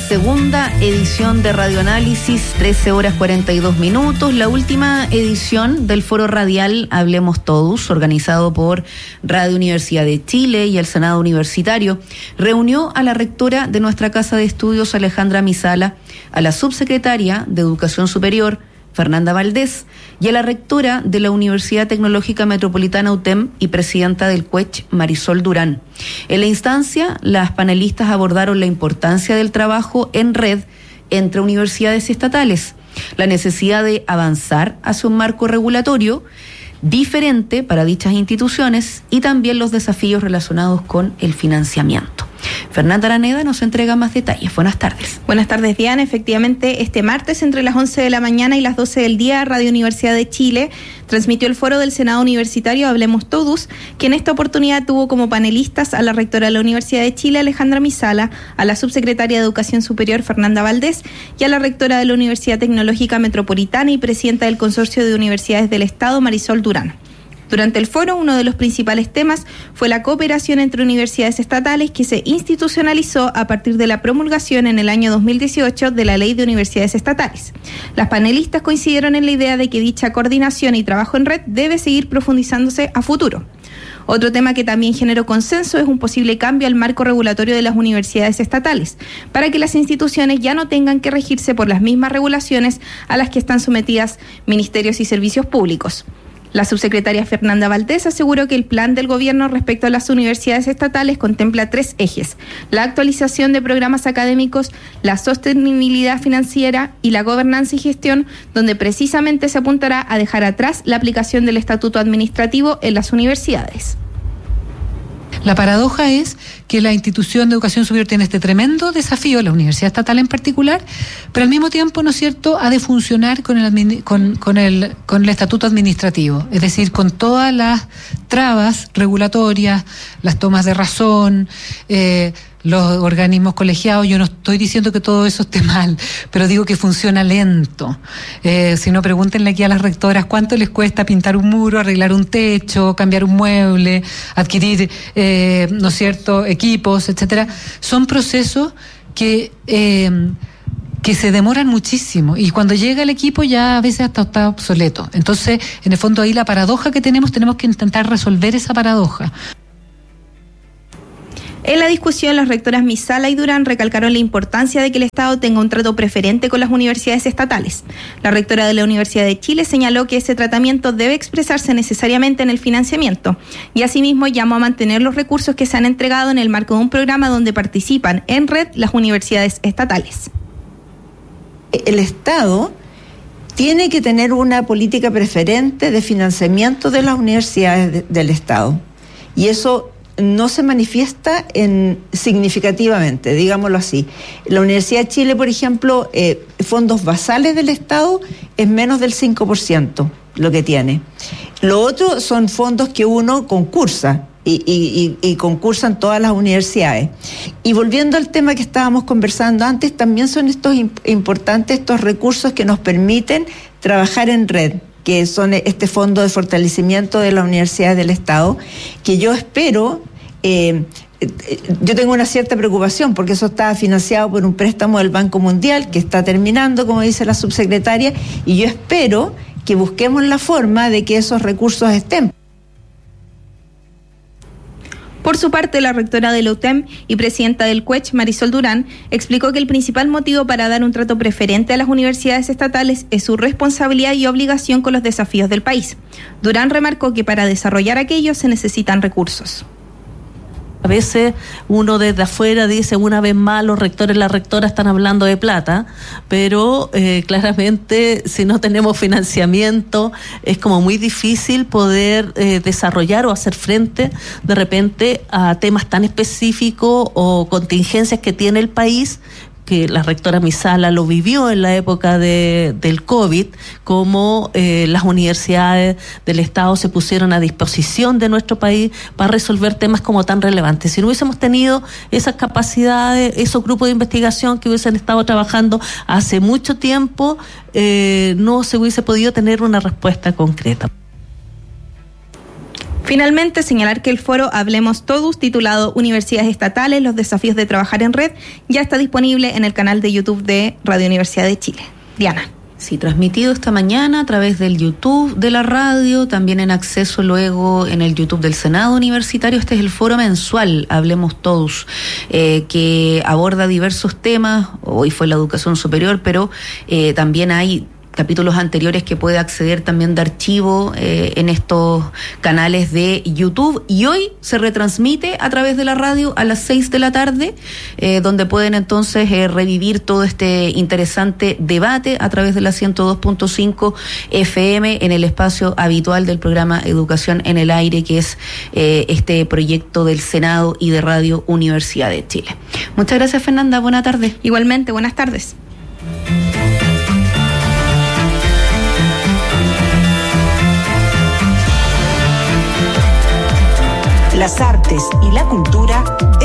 segunda edición de Radioanálisis, 13 horas 42 minutos, la última edición del foro radial Hablemos Todos, organizado por Radio Universidad de Chile y el Senado Universitario, reunió a la rectora de nuestra Casa de Estudios, Alejandra Misala, a la subsecretaria de Educación Superior, Fernanda Valdés, y a la rectora de la Universidad Tecnológica Metropolitana UTEM y presidenta del CUECH, Marisol Durán. En la instancia, las panelistas abordaron la importancia del trabajo en red entre universidades estatales, la necesidad de avanzar hacia un marco regulatorio diferente para dichas instituciones y también los desafíos relacionados con el financiamiento. Fernanda Araneda nos entrega más detalles. Buenas tardes. Buenas tardes, Diana. Efectivamente, este martes entre las 11 de la mañana y las 12 del día, Radio Universidad de Chile transmitió el foro del Senado Universitario Hablemos Todos, que en esta oportunidad tuvo como panelistas a la rectora de la Universidad de Chile, Alejandra Misala, a la subsecretaria de Educación Superior, Fernanda Valdés, y a la rectora de la Universidad Tecnológica Metropolitana y presidenta del Consorcio de Universidades del Estado, Marisol Durán. Durante el foro, uno de los principales temas fue la cooperación entre universidades estatales que se institucionalizó a partir de la promulgación en el año 2018 de la Ley de Universidades Estatales. Las panelistas coincidieron en la idea de que dicha coordinación y trabajo en red debe seguir profundizándose a futuro. Otro tema que también generó consenso es un posible cambio al marco regulatorio de las universidades estatales, para que las instituciones ya no tengan que regirse por las mismas regulaciones a las que están sometidas ministerios y servicios públicos. La subsecretaria Fernanda Valdés aseguró que el plan del gobierno respecto a las universidades estatales contempla 3 ejes: la actualización de programas académicos, la sostenibilidad financiera y la gobernanza y gestión, donde precisamente se apuntará a dejar atrás la aplicación del estatuto administrativo en las universidades. La paradoja es que la institución de educación superior tiene este tremendo desafío, la universidad estatal en particular, pero al mismo tiempo, ¿no es cierto?, ha de funcionar con el estatuto administrativo, es decir, con todas las trabas regulatorias, las tomas de razón, los organismos colegiados. Yo no estoy diciendo que todo eso esté mal, pero digo que funciona lento. Si no, pregúntenle aquí a las rectoras cuánto les cuesta pintar un muro, arreglar un techo, cambiar un mueble, adquirir, ¿no es cierto?, equipos, etcétera. Son procesos que se demoran muchísimo y cuando llega el equipo ya a veces hasta está obsoleto. Entonces, en el fondo ahí la paradoja que tenemos que intentar resolver esa paradoja. En la discusión, las rectoras Misala y Durán recalcaron la importancia de que el Estado tenga un trato preferente con las universidades estatales. La rectora de la Universidad de Chile señaló que ese tratamiento debe expresarse necesariamente en el financiamiento y asimismo llamó a mantener los recursos que se han entregado en el marco de un programa donde participan en red las universidades estatales. El Estado tiene que tener una política preferente de financiamiento de las universidades del Estado y eso no se manifiesta significativamente, digámoslo así. La Universidad de Chile, por ejemplo, fondos basales del Estado es menos del 5% lo que tiene. Lo otro son fondos que uno concursa y concursan todas las universidades. Y volviendo al tema que estábamos conversando antes, también son importantes estos recursos que nos permiten trabajar en red, que son este fondo de fortalecimiento de las universidades del Estado, que yo espero, yo tengo una cierta preocupación porque eso está financiado por un préstamo del Banco Mundial que está terminando, como dice la subsecretaria, y yo espero que busquemos la forma de que esos recursos estén. Por su parte, la rectora de la UTEM y presidenta del CUECH, Marisol Durán, explicó que el principal motivo para dar un trato preferente a las universidades estatales es su responsabilidad y obligación con los desafíos del país. Durán remarcó que para desarrollar aquellos se necesitan recursos. A veces uno desde afuera dice, una vez más los rectores y las rectoras están hablando de plata, pero claramente si no tenemos financiamiento es como muy difícil poder desarrollar o hacer frente de repente a temas tan específicos o contingencias que tiene el país, que la rectora Misala lo vivió en la época del COVID, como las universidades del Estado se pusieron a disposición de nuestro país para resolver temas como tan relevantes. Si no hubiésemos tenido esas capacidades, esos grupos de investigación que hubiesen estado trabajando hace mucho tiempo, no se hubiese podido tener una respuesta concreta. Finalmente, señalar que el foro Hablemos Todos, titulado Universidades Estatales, los desafíos de trabajar en red, ya está disponible en el canal de YouTube de Radio Universidad de Chile. Diana. Sí, transmitido esta mañana a través del YouTube de la radio, también en acceso luego en el YouTube del Senado Universitario. Este es el foro mensual, Hablemos Todos, que aborda diversos temas. Hoy fue la educación superior, pero también hay capítulos anteriores que puede acceder también de archivo en estos canales de YouTube, y hoy se retransmite a través de la radio a las 6 de la tarde, donde pueden entonces revivir todo este interesante debate a través de la 102.5 FM en el espacio habitual del programa Educación en el Aire, que es este proyecto del Senado y de Radio Universidad de Chile. Muchas gracias, Fernanda, buena tarde. Igualmente, buenas tardes. Las artes y la cultura